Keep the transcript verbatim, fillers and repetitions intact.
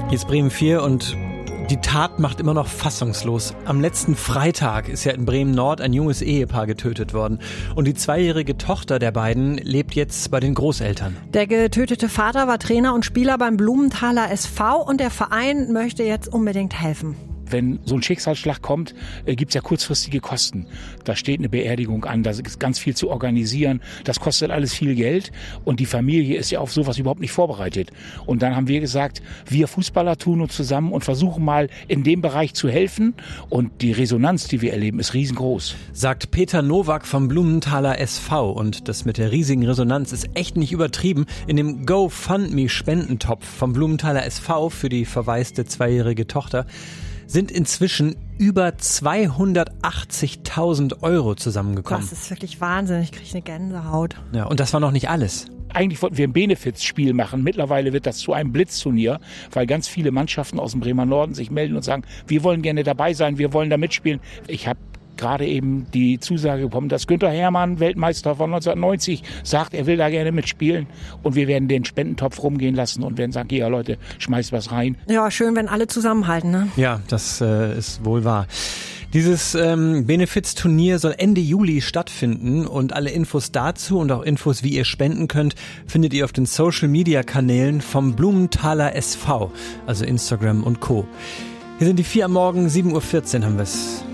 Hier ist Bremen vier und die Tat macht immer noch fassungslos. Am letzten Freitag ist ja in Bremen-Nord ein junges Ehepaar getötet worden. Und die zweijährige Tochter der beiden lebt jetzt bei den Großeltern. Der getötete Vater war Trainer und Spieler beim Blumenthaler S V und der Verein möchte jetzt unbedingt helfen. Wenn so ein Schicksalsschlag kommt, äh, gibt's ja kurzfristige Kosten. Da steht eine Beerdigung an, da ist ganz viel zu organisieren. Das kostet alles viel Geld und die Familie ist ja auf sowas überhaupt nicht vorbereitet. Und dann haben wir gesagt, wir Fußballer tun uns zusammen und versuchen mal in dem Bereich zu helfen. Und die Resonanz, die wir erleben, ist riesengroß. Sagt Peter Nowak vom Blumenthaler S V. Und das mit der riesigen Resonanz ist echt nicht übertrieben. In dem GoFundMe-Spendentopf vom Blumenthaler S V für die verwaiste zweijährige Tochter sind inzwischen über zweihundertachtzigtausend Euro zusammengekommen. Das ist wirklich Wahnsinn, ich kriege eine Gänsehaut. Ja, und das war noch nicht alles. Eigentlich wollten wir ein Benefizspiel machen. Mittlerweile wird das zu einem Blitzturnier, weil ganz viele Mannschaften aus dem Bremer Norden sich melden und sagen, wir wollen gerne dabei sein, wir wollen da mitspielen. Ich habe gerade eben die Zusage bekommen, dass Günther Hermann, Weltmeister von neunzehnhundertneunzig, sagt, er will da gerne mitspielen. Und wir werden den Spendentopf rumgehen lassen und werden sagen, ja Leute, schmeißt was rein. Ja, schön, wenn alle zusammenhalten, ne? Ja, das äh, ist wohl wahr. Dieses ähm, Benefizturnier soll Ende Juli stattfinden und alle Infos dazu und auch Infos, wie ihr spenden könnt, findet ihr auf den Social-Media-Kanälen vom Blumenthaler S V, also Instagram und Co. Hier sind die vier am Morgen, sieben Uhr vierzehn haben wir es.